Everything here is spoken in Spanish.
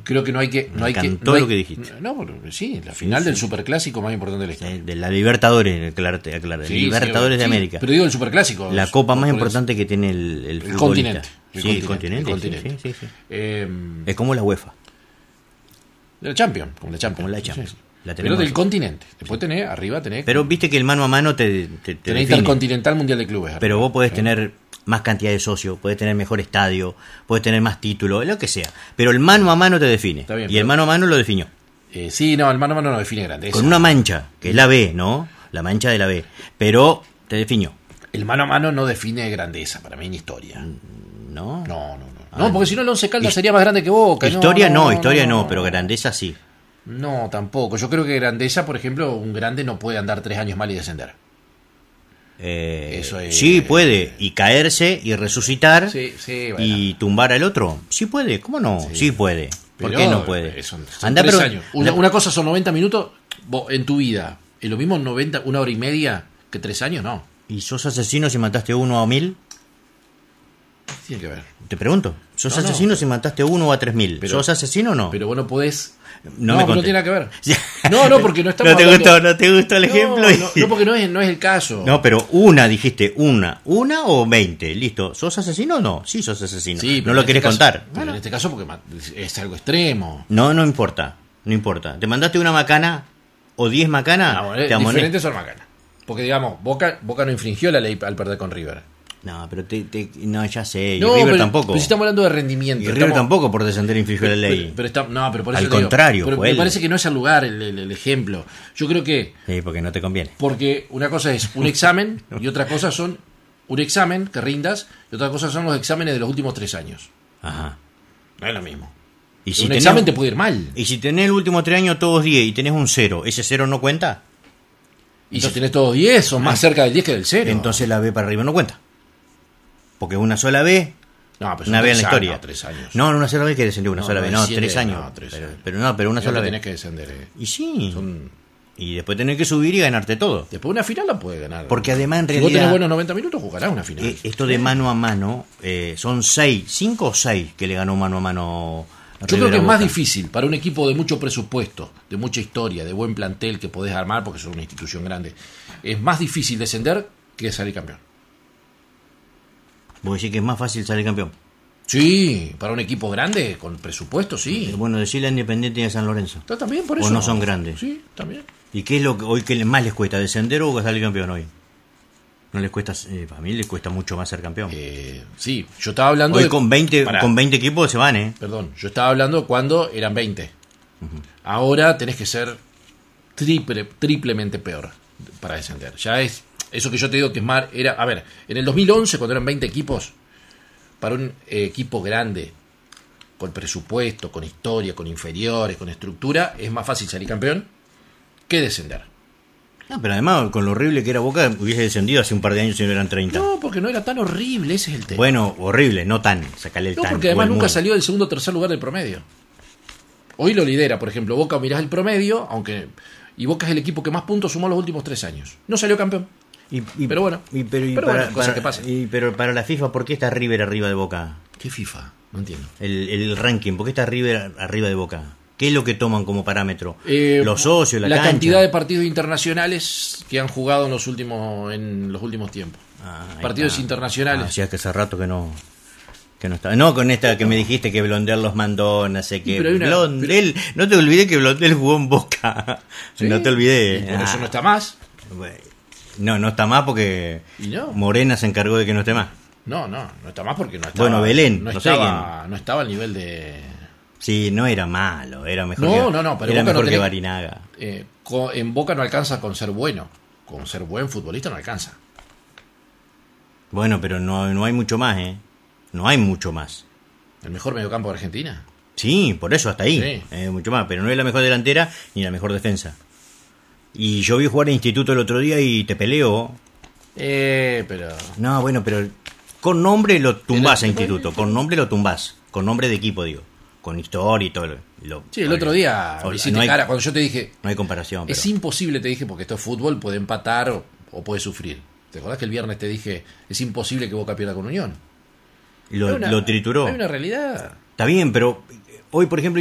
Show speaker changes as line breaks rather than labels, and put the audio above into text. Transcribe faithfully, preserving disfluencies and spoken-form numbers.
Creo que no hay que... No
Me
hay que
encantó
no hay,
lo que dijiste.
No, porque sí, la final
sí,
del
sí.
Superclásico más importante de la historia.
Eh, de la Libertadores, aclarate, aclarate.
Sí,
Libertadores
sí,
de
sí,
América.
Pero digo el Superclásico.
La
es-
copa más
por
importante que tiene el, el,
El
futbolista.
continente. El
Sí, el
continente,
continente.
el
sí,
continente.
sí, sí, sí.
Eh,
Es como la UEFA.
la Champions, como la Champions.
Como la Champions.
Sí, sí.
La
Pero
tenemos
del
así.
continente. Después tenés, arriba tenés...
Pero viste que el mano a mano te, te, te
tenés
define.
Intercontinental Mundial de Clubes.
Pero
arriba.
vos podés
Sí.
tener más cantidad de socios, podés tener mejor estadio, podés tener más títulos, lo que sea. Pero el mano a mano te define.
Está bien,
y
pero-
el mano a mano lo definió.
Eh, sí, no, el mano a mano no define grandeza.
Con una mancha, que es la B, ¿no? La mancha de la B. Pero te definió.
El mano a mano no define grandeza, para mí en historia.
¿No?
No, no, no.
Ah,
No, porque si no el Once Caldas
his-
sería más grande que Boca.
Historia no, historia no, pero grandeza sí.
No, tampoco. Yo creo que grandeza, por ejemplo, un grande no puede andar tres años mal y descender.
Eh,
Eso es-
Sí, puede. Y caerse y resucitar
Sí, sí, bueno.
y tumbar al otro. Sí puede, ¿cómo no? Sí, puede. ¿Por
Pero,
qué no puede?
eh, Son, son
Anda,
tres
pero
años. Una, una cosa son noventa minutos vos, en tu vida. ¿Es lo mismo noventa, una hora y media que tres años? No.
¿Y sos asesino si mataste uno a mil?
¿Qué tiene que ver?
Te pregunto. ¿Sos
No, no.
asesino si mataste uno a tres mil?
Pero-
¿Sos asesino o no?
Pero vos no podés...
No
No,
me
pero no
contés.
tiene nada que ver. No, no, porque no estamos
No te
hablando-
gustó, no te gustó el ejemplo.
No,
y-
no, no, porque no es, no es el caso.
No, pero una, dijiste, una. ¿Una o veinte? Listo. ¿Sos asesino o no? Sí, sos asesino.
Sí,
no
pero
lo
en
querés
este caso-
contar.
pero en este caso porque ma- es algo extremo.
No, no importa. No importa. ¿Te mandaste una macana o diez macanas?
No, es
te amoné-
diferentes son macanas. Porque digamos, Boca, Boca no infringió la ley al perder con River.
No, pero te, te- no, ya sé. Y
No,
River
pero,
tampoco.
pero si estamos hablando de rendimiento.
Y River
estamos-
tampoco por descender infringió la ley.
Pero, pero está- no, pero por eso
Al
te digo,
contrario,
pero
fue
me
él.
parece que no es el lugar el, el- el ejemplo. Yo creo que
Sí, porque no te conviene.
porque una cosa es un examen y otra cosa son un examen que rindas y otra cosa son los exámenes de los últimos tres años.
Ajá.
No es lo mismo.
Y
un
si tenés-
examen te puede ir mal.
Y si tenés el último tres años todos diez y tenés un cero, ¿ese cero no cuenta?
Y si tenés todos diez, son más cerca del diez que del cero.
Entonces la B para arriba no cuenta. Porque una sola B,
no, pero son
una vez en
tres
la
años,
historia.
no, tres años.
No, una sola vez que descendió una
No,
sola
no,
vez. No,
siete,
tres años.
no, tres
pero,
años.
pero no, pero una
Ya
sola
te tenés
vez.
que descender. eh.
Y sí.
Son-
Y después tenés que subir y ganarte todo.
Después una final la puede ganar.
Porque además en
si vos tenés
realidad
buenos noventa minutos, jugarás una final.
eh, esto de mano a mano eh, son seis, cinco o seis que le ganó mano a mano. a
Yo creo
River
que
a
es más
Boca.
difícil para un equipo de mucho presupuesto, de mucha historia, de buen plantel que podés armar porque sos una institución grande. Es más difícil descender que salir campeón.
Vos decís que es más fácil salir campeón.
Sí, para un equipo grande, con presupuesto, sí.
Eh, Bueno, decirle a Independiente y a San Lorenzo.
Está también por
O
eso.
no son grandes.
Sí, también.
¿Y qué es lo que hoy que más les cuesta? ¿Descender o salir campeón hoy? No les cuesta, eh, a mí les cuesta mucho más ser campeón.
Eh, sí, yo estaba hablando
Hoy
de...
con veinte,
Pará,
con veinte equipos se van, ¿eh?
Perdón, yo estaba hablando cuando eran veinte. Ahora tenés que ser triple, triplemente peor para descender. Ya es eso que yo te digo que es más... Era, a ver, en el dos mil once, cuando eran veinte equipos, para un eh, equipo grande, con presupuesto, con historia, con inferiores, con estructura, es más fácil salir campeón que descender.
No, pero además, con lo horrible que era Boca, hubiese descendido hace un par de años si no eran treinta.
No, porque no era tan horrible, ese es el tema.
Bueno, horrible, no tan, sacale el
No,
tan.
porque
o
además
el
nunca
muy.
salió del segundo o tercer lugar del promedio. Hoy lo lidera, por ejemplo, Boca, mirás el promedio, aunque y Boca es el equipo que más puntos sumó los últimos tres años. No salió campeón.
Y, y-
Pero bueno,
y, pero, y
pero
para,
bueno, cosas
para-
que pasan.
y- pero para la FIFA, ¿por qué está River arriba de Boca?
¿Qué FIFA? No entiendo.
El, el ranking, ¿por qué está River arriba de Boca? ¿Qué es lo que toman como parámetro?
Eh,
Los socios, la,
la
cancha.
cantidad de partidos internacionales que han jugado en los últimos en los últimos tiempos.
Ah, ahí
partidos
está.
internacionales.
Ah, hacía que hace rato que no que no estaba. No, con esta que me dijiste que Blondel los mandó, no sé qué.
Pero hay una-
Blondel, no te olvidé que Blondel jugó en Boca.
Sí,
No te olvidé.
y por eso
Ah,
no está más.
bueno. No, no está más porque
Y no.
Morena se encargó de que no esté más.
No, no, no está más porque no estaba.
Bueno, Belén,
no,
no sé
estaba, no estaba al nivel de.
Sí, no era malo, era mejor
No,
que,
no, no, pero
era
Boca no
mejor que
tenés-
Barinaga.
eh, co- en Boca no alcanza con ser bueno. Con ser buen futbolista no alcanza.
Bueno, pero no, no hay mucho más, ¿eh? No hay mucho más.
El mejor mediocampo de Argentina.
Sí, por eso hasta ahí.
Sí.
Eh, mucho más, pero no es la mejor delantera ni la mejor defensa. Y yo vi jugar a Instituto el otro día y te peleo.
Eh, pero.
No, bueno, pero con nombre lo tumbás a
El-
Instituto. Con nombre lo tumbás. Con nombre de equipo, digo. Con historia y todo. lo- lo-
Sí, el otro día
no
me hiciste
hay,
cara cuando yo te dije.
no hay comparación. Pero,
Es imposible, te dije, porque esto es fútbol, puede empatar o, o puede sufrir. ¿Te acordás que el viernes te dije, es imposible que Boca pierda con Unión?
lo,
Hay una-
lo trituró.
Hay una realidad.
Está bien, pero hoy, por ejemplo,